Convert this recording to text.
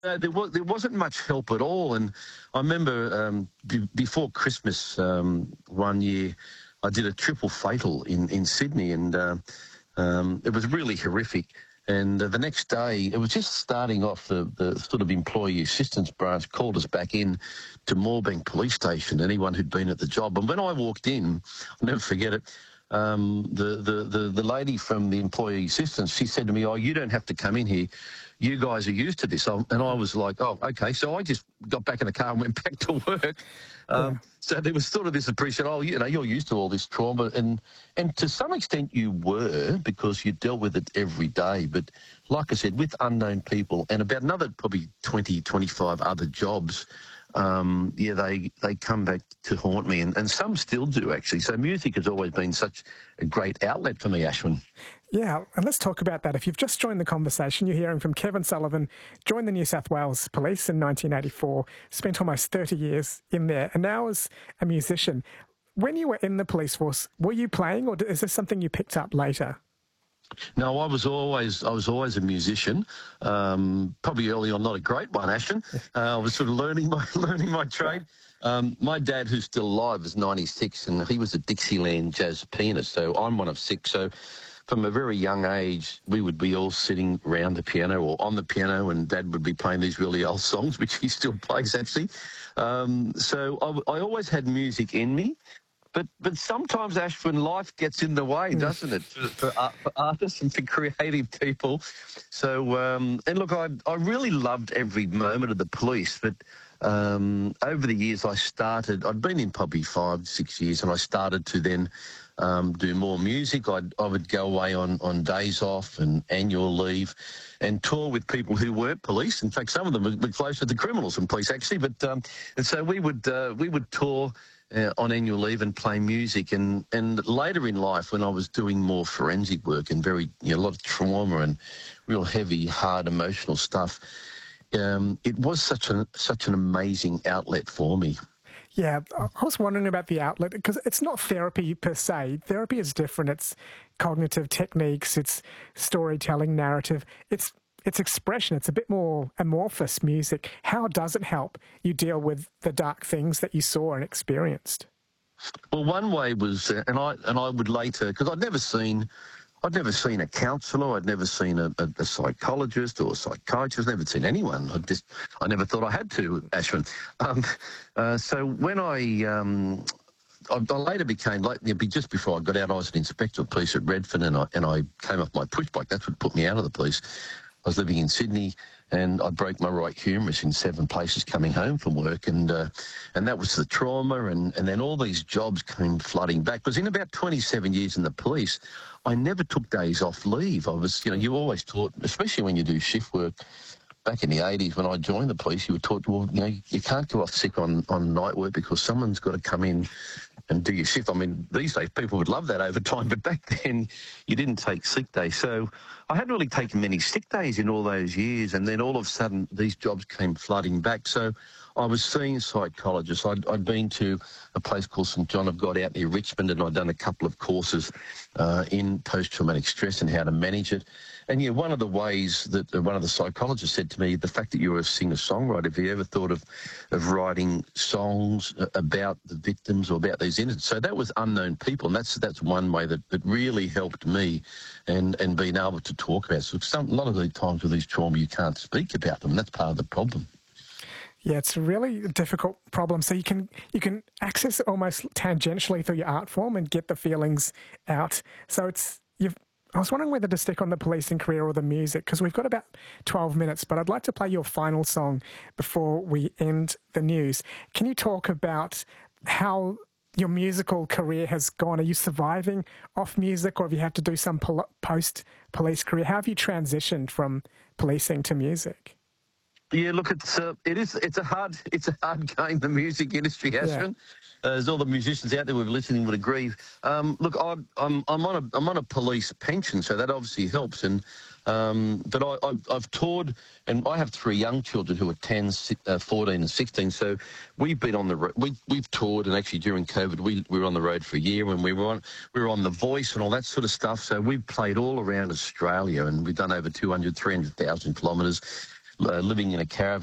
There wasn't much help at all, and I remember before Christmas one year, I did a triple fatal in Sydney, and it was really horrific. And the next day, it was just starting off, the sort of employee assistance branch called us back in to Moorebank Police Station, anyone who'd been at the job. And when I walked in, I'll never forget it, the lady from the employee assistance, she said to me, "Oh, you don't have to come in here. You guys are used to this." And I was like, "Oh, okay." So I just got back in the car and went back to work. So there was sort of this impression, oh, you're used to all this trauma. And to some extent you were, because you dealt with it every day. But like I said, with unknown people and about another probably 20, 25 other jobs, they come back to haunt me, and some still do, actually. So music has always been such a great outlet for me, Ashwin. Yeah, and let's talk about that. If you've just joined the conversation, you're hearing from Kevin Sullivan, joined the New South Wales Police in 1984, spent almost 30 years in there, and now as a musician. When you were in the police force, were you playing, or is this something you picked up later? No, I was always a musician. Probably early on, not a great one, Ashton. I was sort of learning my trade. My dad, who's still alive, is 96, and he was a Dixieland jazz pianist. So I'm one of six. So from a very young age, we would be all sitting around the piano or on the piano, and Dad would be playing these really old songs, which he still plays, actually. So I always had music in me. But sometimes, Ashwin, life gets in the way, doesn't it, for artists and for creative people? So, and look, I really loved every moment of the police, but over the years I'd been in probably 5, 6 years, and I started to then do more music. I would go away on days off and annual leave and tour with people who weren't police. In fact, some of them were closer to criminals than police, actually. But and so we would tour on annual leave and play music. And later in life, when I was doing more forensic work and a lot of trauma and real heavy, hard, emotional stuff, it was such an amazing outlet for me. Yeah, I was wondering about the outlet, because it's not therapy per se. Therapy is different. It's cognitive techniques, it's storytelling, narrative, it's expression. It's a bit more amorphous music. How does it help you deal with the dark things that you saw and experienced? Well, one way was, and I would later, because I'd never seen a counsellor, I'd never seen a psychologist or a psychiatrist, never seen anyone. I never thought I had to, Ashwin. So when I later became, just before I got out, I was an inspector of police at Redfern, and I came off my push bike. That's what put me out of the police. I was living in Sydney, and I broke my right humerus in 7 places coming home from work, and that was the trauma, and then all these jobs came flooding back. Because in about 27 years in the police, I never took days off leave. I was, you always taught, especially when you do shift work. Back in the 80s, when I joined the police, you were taught, well, you can't go off sick on night work because someone's got to come in and do your shift. I mean, these days people would love that overtime, but back then you didn't take sick days. So I hadn't really taken many sick days in all those years, and then all of a sudden these jobs came flooding back. So I was seeing psychologists. I'd been to a place called St John of God out near Richmond, and I'd done a couple of courses in post-traumatic stress and how to manage it. And one of the ways that one of the psychologists said to me, the fact that you're a singer-songwriter, have you ever thought of writing songs about the victims or about these incidents? So that was unknown people, and that's one way that really helped me and being able to talk about it. So a lot of the times with these trauma, you can't speak about them, and that's part of the problem. Yeah, it's a really difficult problem. So you can access it almost tangentially through your art form and get the feelings out. So I was wondering whether to stick on the policing career or the music, because we've got about 12 minutes, but I'd like to play your final song before we end the news. Can you talk about how your musical career has gone? Are you surviving off music, or have you had to do some post-police career? How have you transitioned from policing to music? Yeah, look, it's a hard game, the music industry, Ashwin. As all the musicians out there who are listening would agree. Look, I'm on a police pension, so that obviously helps. And but I've toured, and I have 3 young children who are 10, 14, and 16. So we've been on the road. We've toured, and actually during COVID, we were on the road for a year when we were on The Voice and all that sort of stuff. So we've played all around Australia, and we've done over 200, 300,000 kilometres. living in a caravan